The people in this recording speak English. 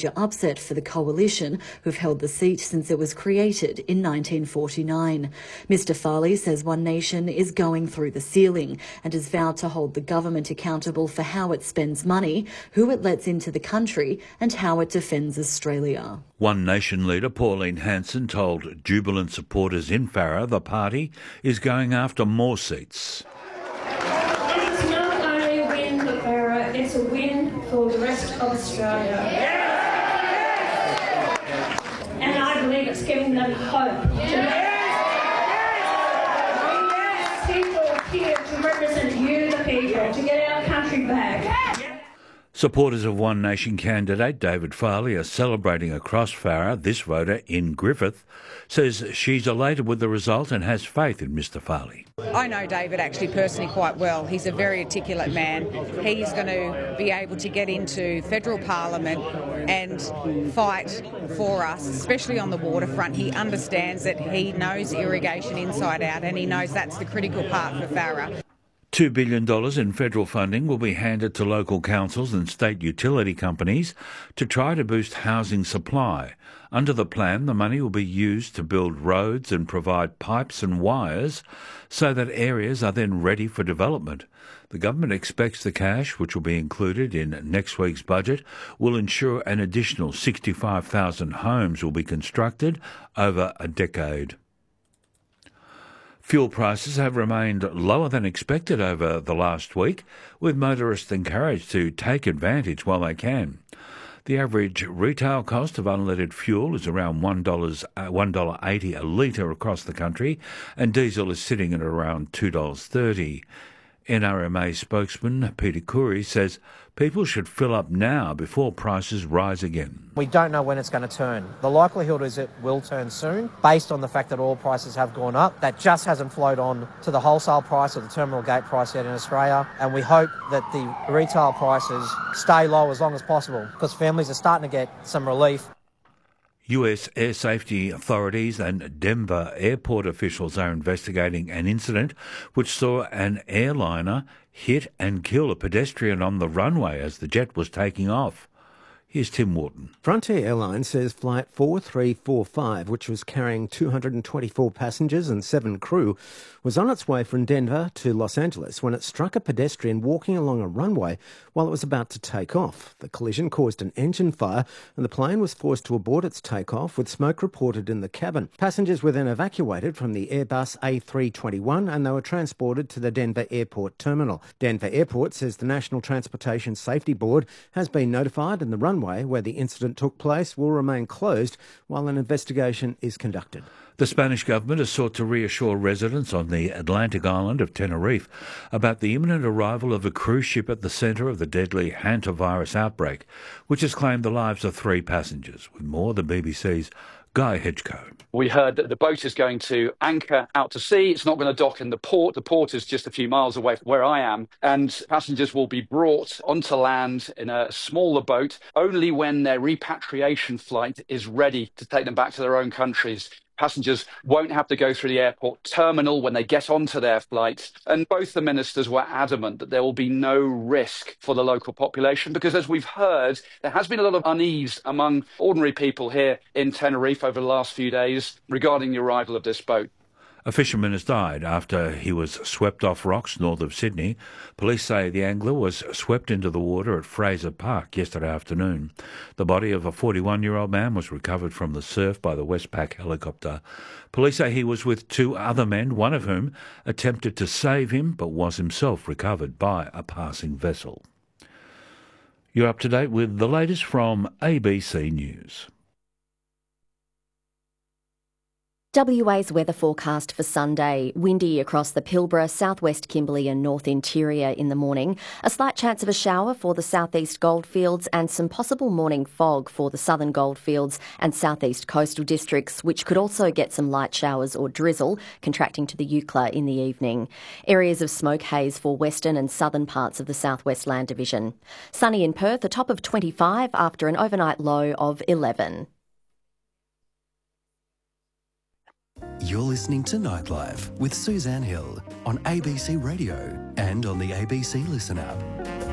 major upset for the coalition, who've held the seat since it was created in 1949. Mr Farley says One Nation is going through the ceiling and has vowed to hold the government accountable for how it spends money, who it lets into the country and how it defends Australia. One Nation leader Pauline Hanson told Jubilant supporters in Farrer the party is going after more seats. It's not only a win for Farrer, it's a win for the rest of Australia. And I believe it's giving them hope. People here to represent you, the people, to get our country back. Supporters of One Nation candidate David Farley are celebrating across Farrer. This voter in Griffith says she's elated with the result and has faith in Mr Farley. I know David actually personally quite well. He's a very articulate man. He's going to be able to get into federal parliament and fight for us, especially on the waterfront. He understands that, he knows irrigation inside out, and he knows that's the critical part for Farrer. $2 billion in federal funding will be handed to local councils and state utility companies to try to boost housing supply. Under the plan, the money will be used to build roads and provide pipes and wires so that areas are then ready for development. The government expects the cash, which will be included in next week's budget, will ensure an additional 65,000 homes will be constructed over a decade. Fuel prices have remained lower than expected over the last week, with motorists encouraged to take advantage while they can. The average retail cost of unleaded fuel is around $1.80 a litre across the country, and diesel is sitting at around $2.30. NRMA spokesman Peter Curry says people should fill up now before prices rise again. We don't know when it's going to turn. The likelihood is it will turn soon, based on the fact that oil prices have gone up. That just hasn't flowed on to the wholesale price or the terminal gate price yet in Australia, and we hope that the retail prices stay low as long as possible, because families are starting to get some relief. US air safety authorities and Denver airport officials are investigating an incident which saw an airliner hit and kill a pedestrian on the runway as the jet was taking off. Here's Tim Wharton. Frontier Airlines says Flight 4345, which was carrying 224 passengers and 7 crew, was on its way from Denver to Los Angeles when it struck a pedestrian walking along a runway while it was about to take off. The collision caused an engine fire and the plane was forced to abort its takeoff, with smoke reported in the cabin. Passengers were then evacuated from the Airbus A321 and they were transported to the Denver Airport terminal. Denver Airport says the National Transportation Safety Board has been notified, and the runway where the incident took place will remain closed while an investigation is conducted. The Spanish government has sought to reassure residents on the Atlantic island of Tenerife about the imminent arrival of a cruise ship at the centre of the deadly hantavirus outbreak, which has claimed the lives of 3 passengers. With more, the BBC's Guy Hedgecoe. We heard that the boat is going to anchor out to sea. It's not going to dock in the port. The port is just a few miles away from where I am. And passengers will be brought onto land in a smaller boat only when their repatriation flight is ready to take them back to their own countries. Passengers won't have to go through the airport terminal when they get onto their flights. And both the ministers were adamant that there will be no risk for the local population, because as we've heard, there has been a lot of unease among ordinary people here in Tenerife over the last few days regarding the arrival of this boat. A fisherman has died after he was swept off rocks north of Sydney. Police say the angler was swept into the water at Fraser Park yesterday afternoon. The body of a 41-year-old man was recovered from the surf by the Westpac helicopter. Police say he was with 2 other men, one of whom attempted to save him but was himself recovered by a passing vessel. You're up to date with the latest from ABC News. WA's weather forecast for Sunday. Windy across the Pilbara, southwest Kimberley and north interior in the morning. A slight chance of a shower for the southeast goldfields and some possible morning fog for the southern goldfields and southeast coastal districts, which could also get some light showers or drizzle, contracting to the Eucla in the evening. Areas of smoke haze for western and southern parts of the southwest land division. Sunny in Perth, a top of 25 after an overnight low of 11. You're listening to Nightlife with Suzanne Hill on ABC Radio and on the ABC Listen app.